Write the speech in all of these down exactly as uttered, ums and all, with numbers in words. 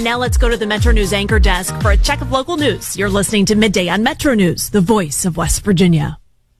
And now let's go to the Metro News anchor desk for a check of local news. You're listening to Midday on Metro News, the voice of West Virginia.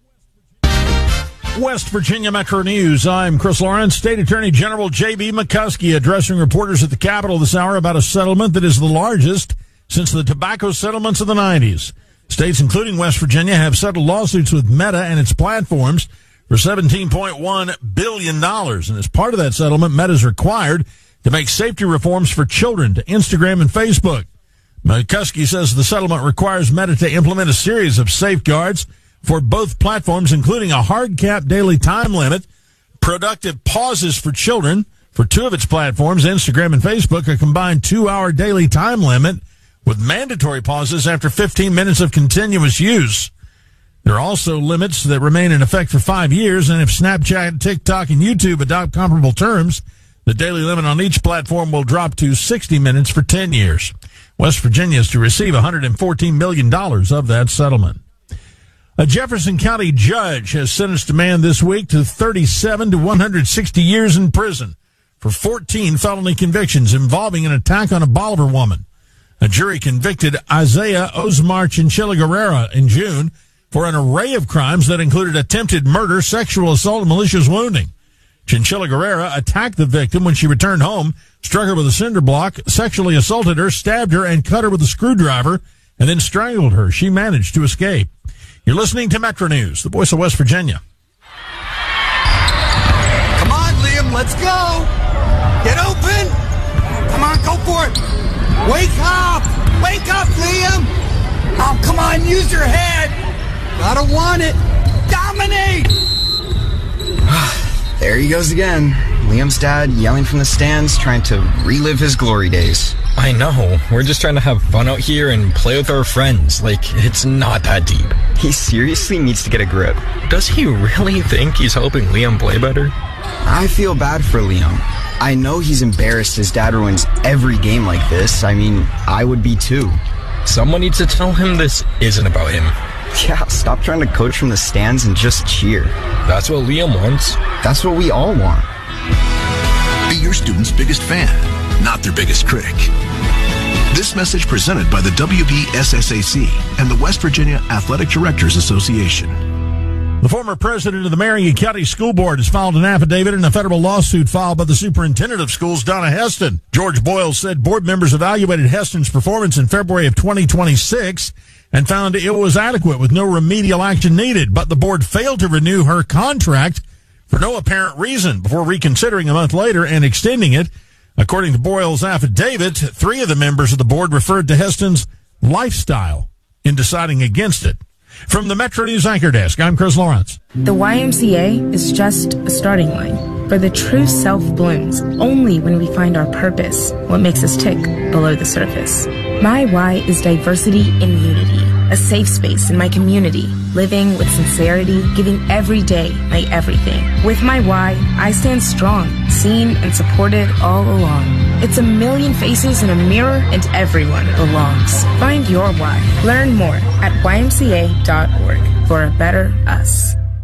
West Virginia Metro News. I'm Chris Lawrence. State Attorney General J B. McCuskey addressing reporters at the Capitol this hour about a settlement that is the largest since the tobacco settlements of the nineties. States, including West Virginia, have settled lawsuits with Meta and its platforms for seventeen point one billion dollars. And as part of that settlement, Meta is required to make safety reforms for children to Instagram and Facebook. McCuskey says the settlement requires Meta to implement a series of safeguards for both platforms, including a hard cap daily time limit, productive pauses for children for two of its platforms, Instagram and Facebook, a combined two-hour daily time limit with mandatory pauses after fifteen minutes of continuous use. There are also limits that remain in effect for five years, and if Snapchat, TikTok, and YouTube adopt comparable terms, the daily limit on each platform will drop to sixty minutes for ten years. West Virginia is to receive one hundred fourteen million dollars of that settlement. A Jefferson County judge has sentenced a man this week to thirty-seven to one hundred sixty years in prison for fourteen felony convictions involving an attack on a Bolivar woman. A jury convicted Isaiah Osmar Chinchilla Guerrera in June for an array of crimes that included attempted murder, sexual assault, and malicious wounding. Chinchilla Guerrera attacked the victim when she returned home, struck her with a cinder block, sexually assaulted her, stabbed her, and cut her with a screwdriver, and then strangled her. She managed to escape. You're listening to Metro News, the voice of West Virginia. Come on, Liam, let's go. Get open. Come on, go for it. Wake up. Wake up, Liam. Oh, come on, use your head. Gotta want it. Dominate. There he goes again. Liam's dad yelling from the stands, trying to relive his glory days. I know. We're just trying to have fun out here and play with our friends. Like, it's not that deep. He seriously needs to get a grip. Does he really think he's helping Liam play better? I feel bad for Liam. I know he's embarrassed his dad ruins every game like this. I mean, I would be too. Someone needs to tell him this isn't about him. Yeah, stop trying to coach from the stands and just cheer. That's what Liam wants. That's what we all want. Be your student's biggest fan, not their biggest critic. This message presented by the W B S S A C and the West Virginia Athletic Directors Association. The former president of the Marion County School Board has filed an affidavit in a federal lawsuit filed by the superintendent of schools, Donna Heston. George Boyle said board members evaluated Heston's performance in February of twenty twenty-six and found it was adequate with no remedial action needed, but the board failed to renew her contract for no apparent reason before reconsidering a month later and extending it. According to Boyle's affidavit, three of the members of the board referred to Heston's lifestyle in deciding against it. From the Metro News Anchor Desk, I'm Chris Lawrence. The Y M C A is just a starting line, for the true self blooms only when we find our purpose, what makes us tick below the surface. My Y is diversity in unity, a safe space in my community, living with sincerity, giving every day my everything. With my Y, I stand strong, seen and supported all along. It's a million faces in a mirror and everyone belongs. Find your Y. Learn more at Y M C A dot org for a better us.